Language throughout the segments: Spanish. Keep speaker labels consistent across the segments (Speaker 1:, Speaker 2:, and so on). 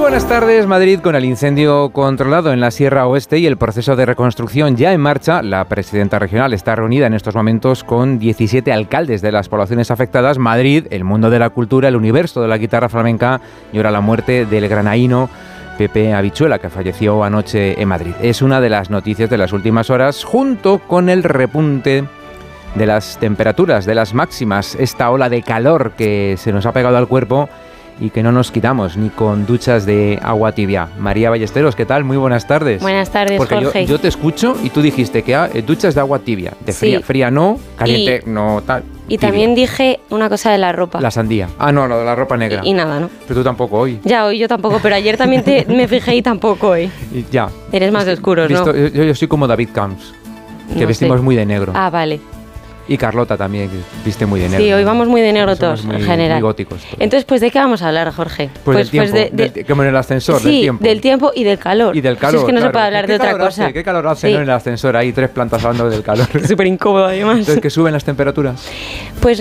Speaker 1: buenas tardes, Madrid. Con el incendio controlado en la Sierra Oeste y el proceso de reconstrucción ya en marcha, la presidenta regional está reunida en estos momentos con 17 alcaldes de las poblaciones afectadas. Madrid, el mundo de la cultura, el universo de la guitarra flamenca, llora la muerte del granaíno Pepe Habichuela, que falleció anoche en Madrid. Es una de las noticias de las últimas horas, junto con el repunte de las temperaturas, de las máximas, esta ola de calor que se nos ha pegado al cuerpo y que no nos quitamos ni con duchas de agua tibia. María Ballesteros, ¿qué tal? Muy buenas tardes.
Speaker 2: Buenas tardes,
Speaker 1: porque
Speaker 2: Jorge.
Speaker 1: Yo te escucho y tú dijiste que duchas de agua tibia, de fría, fría no, caliente no, tal.
Speaker 2: Y también dije una cosa de la ropa.
Speaker 1: La sandía. Ah, no, lo de la ropa negra.
Speaker 2: Y nada, ¿no?
Speaker 1: Pero tú tampoco hoy.
Speaker 2: Ya, hoy yo tampoco, pero ayer también me fijé y tampoco hoy.
Speaker 1: Y ya.
Speaker 2: Eres más de oscuros, ¿no?
Speaker 1: Yo soy como David Camps, que
Speaker 2: no
Speaker 1: vestimos
Speaker 2: sé.
Speaker 1: muy de negro.
Speaker 2: Ah, vale.
Speaker 1: Y Carlota también, que viste muy de negro.
Speaker 2: Sí, hoy vamos muy de negro
Speaker 1: Somos
Speaker 2: todos, en general.
Speaker 1: muy góticos todos.
Speaker 2: Entonces, pues, ¿de qué vamos a hablar, Jorge?
Speaker 1: Pues del tiempo, como en el ascensor,
Speaker 2: sí,
Speaker 1: del tiempo.
Speaker 2: del tiempo y del calor.
Speaker 1: Y del calor,
Speaker 2: Si es que no
Speaker 1: claro.
Speaker 2: se puede hablar de otra cosa.
Speaker 1: ¿Qué calor hace, no, en el ascensor? Ahí 3 plantas hablando del calor.
Speaker 2: Súper incómodo, además.
Speaker 1: Entonces, ¿que suben las temperaturas?
Speaker 2: Pues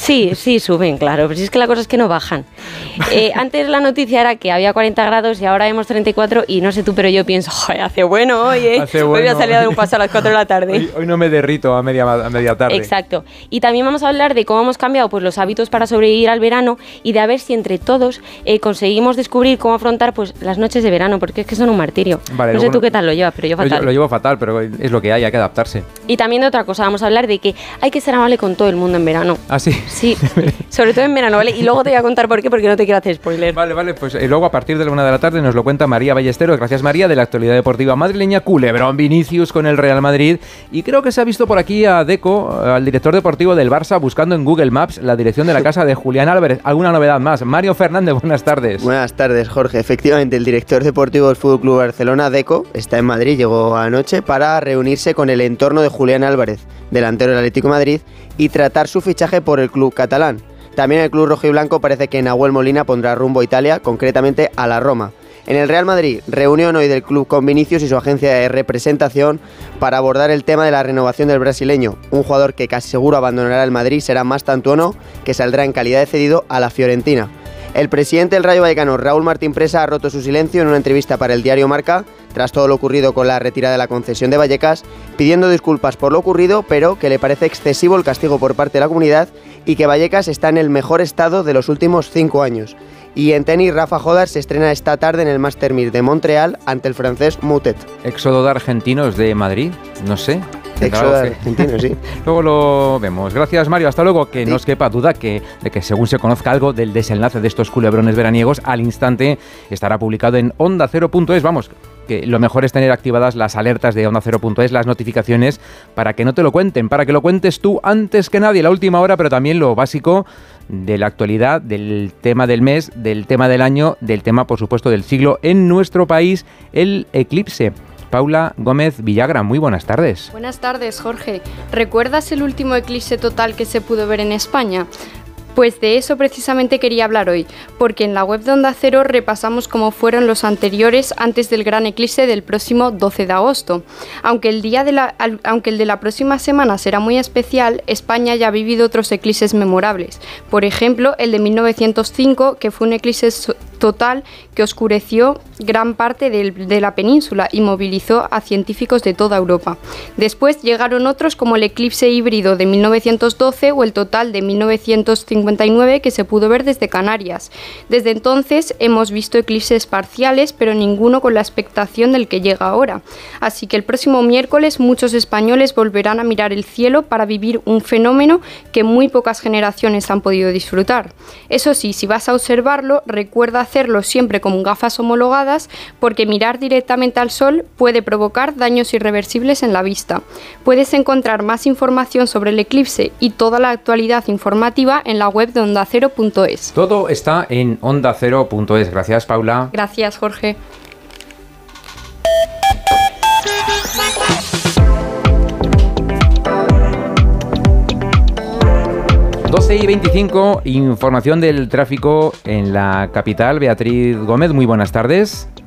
Speaker 2: sí suben, claro. Pero si es que la cosa es que no bajan. Antes la noticia era que había 40 grados y ahora vemos 34 y no sé tú, pero yo pienso, joder, hace bueno hoy, ¿eh?
Speaker 1: Hace bueno.
Speaker 2: Hoy voy a salir a dar un paso a las 4 de la tarde.
Speaker 1: Hoy no me derrito a media tarde.
Speaker 2: Exacto. Y también vamos a hablar de cómo hemos cambiado pues, los hábitos para sobrevivir al verano y de a ver si entre todos conseguimos descubrir cómo afrontar pues, las noches de verano, porque es que son un martirio.
Speaker 1: Vale,
Speaker 2: no sé tú qué tal lo llevas, pero yo fatal.
Speaker 1: Lo llevo fatal, pero es lo que hay que adaptarse.
Speaker 2: Y también de otra cosa, vamos a hablar de que hay que ser amable con todo el mundo en verano.
Speaker 1: ¿Ah, sí?
Speaker 2: Sí, sobre todo en verano, ¿vale? Y luego te voy a contar por qué, porque no te quiero hacer spoiler.
Speaker 1: Vale, pues luego a partir de la 1 de la tarde nos lo cuenta María Ballesteros. Gracias, María, de la actualidad deportiva madrileña. Culebrón Vinicius con el Real Madrid. Y creo que se ha visto por aquí a Deco, al director deportivo del Barça, buscando en Google Maps la dirección de la casa de Julián Álvarez. ¿Alguna novedad más? Mario Fernández, buenas tardes.
Speaker 3: Buenas tardes, Jorge. Efectivamente, el director deportivo del FC Barcelona, Deco, está en Madrid, llegó anoche para reunirse con el entorno de Julián Álvarez, delantero del Atlético de Madrid, y tratar su fichaje por el club catalán. También el club rojiblanco parece que Nahuel Molina pondrá rumbo a Italia, concretamente a la Roma. En el Real Madrid, reunión hoy del club con Vinicius y su agencia de representación para abordar el tema de la renovación del brasileño. Un jugador que casi seguro abandonará el Madrid será más Tantuono, que saldrá en calidad de cedido a la Fiorentina. El presidente del Rayo Vallecano, Raúl Martín Presa, ha roto su silencio en una entrevista para el diario Marca, tras todo lo ocurrido con la retirada de la concesión de Vallecas, pidiendo disculpas por lo ocurrido, pero que le parece excesivo el castigo por parte de la comunidad y que Vallecas está en el mejor estado de los últimos 5 años. Y en tenis, Rafa Jodar se estrena esta tarde en el Master 1000 de Montreal ante el francés Moutet.
Speaker 1: ¿Éxodo de argentinos de Madrid? No sé.
Speaker 3: Éxodo de argentinos, sí.
Speaker 1: Luego lo vemos. Gracias, Mario. Hasta luego. Que no os quepa duda de que según se conozca algo del desenlace de estos culebrones veraniegos, al instante estará publicado en ondacero.es. Vamos, que lo mejor es tener activadas las alertas de ondacero.es, las notificaciones, para que no te lo cuenten, para que lo cuentes tú antes que nadie, la última hora, pero también lo básico de la actualidad, del tema del mes, del tema del año, del tema, por supuesto, del siglo en nuestro país, el eclipse. Paula Gómez Villagra, muy buenas tardes.
Speaker 4: Buenas tardes, Jorge. ¿Recuerdas el último eclipse total que se pudo ver en España? Pues de eso precisamente quería hablar hoy, porque en la web de Onda Cero repasamos cómo fueron los anteriores antes del gran eclipse del próximo 12 de agosto. Aunque el de la próxima semana será muy especial, España ya ha vivido otros eclipses memorables. Por ejemplo, el de 1905, que fue un eclipse total que oscureció gran parte de la península y movilizó a científicos de toda Europa. Después llegaron otros como el eclipse híbrido de 1912 o el total de 1959 que se pudo ver desde Canarias. Desde entonces hemos visto eclipses parciales, pero ninguno con la expectación del que llega ahora. Así que el próximo miércoles muchos españoles volverán a mirar el cielo para vivir un fenómeno que muy pocas generaciones han podido disfrutar. Eso sí, si vas a observarlo, recuerda hacerlo siempre con gafas homologadas, porque mirar directamente al sol puede provocar daños irreversibles en la vista. Puedes encontrar más información sobre el eclipse y toda la actualidad informativa en la web de ondacero.es.
Speaker 1: Todo está en ondacero.es. Gracias, Paula.
Speaker 4: Gracias, Jorge.
Speaker 1: Y 25, información del tráfico en la capital. Beatriz Gómez, muy buenas tardes.